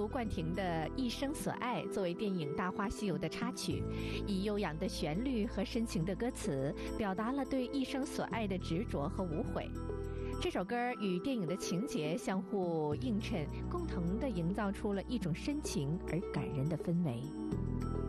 卢冠廷的《一生所爱》作为电影《大话西游》的插曲，以悠扬的旋律和深情的歌词，表达了对一生所爱的执着和无悔。这首歌与电影的情节相互映衬，共同地营造出了一种深情而感人的氛围。